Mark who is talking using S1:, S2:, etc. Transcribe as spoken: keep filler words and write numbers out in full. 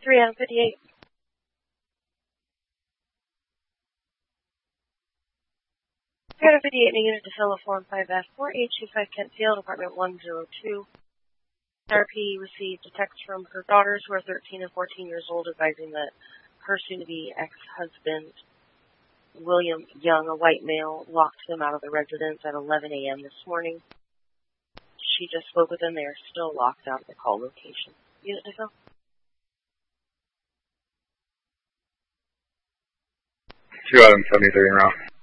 S1: three Adam fifty-eight. three Adam fifty-eight in a unit to fill a Form five F four H two five Kent Field, apartment one oh two. R P received a text from her daughters, who are thirteen and fourteen years old, advising that her soon-to-be ex-husband, William Young, a white male, locked them out of the residence at eleven a.m. this morning. She just spoke with them. They are still locked out of the call location. Unit to fill.
S2: two Adam seventy-three in route.